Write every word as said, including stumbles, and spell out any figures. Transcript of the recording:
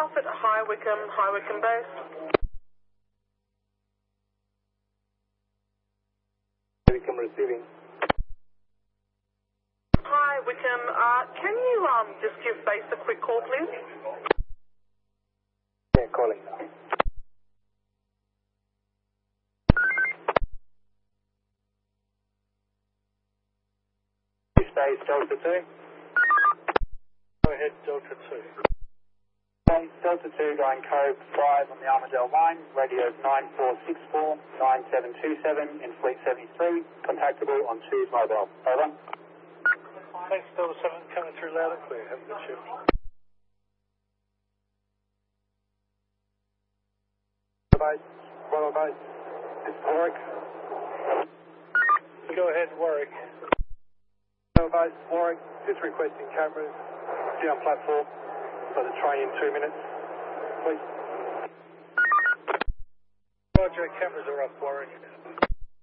staff at High Wycombe, High Wycombe Base. Wycombe receiving. Hi Wycombe, uh, can you um just give base a quick call, please? Yeah, calling now. Base Delta two. Go ahead, Delta two. Base Delta two going code five on the Armadale line. Radio nine four six four nine seven two seven in Fleet seventy-three. Contactable on Choose Mobile. Over. Thanks, Delta seven, coming through loud and clear. Have a good shift. Base, Bravo Base. It's Warwick. Go ahead, Warwick. Bravo Base, Warwick. Just requesting cameras down platform for the train in two minutes. Please. Roger, cameras are up, Warwick.